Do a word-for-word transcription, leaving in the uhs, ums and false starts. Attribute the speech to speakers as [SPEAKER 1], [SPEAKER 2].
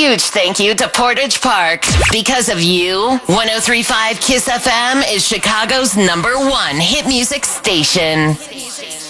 [SPEAKER 1] huge thank you to Portage Park. Because of you, one oh three point five Kiss F M is Chicago's number one hit music station.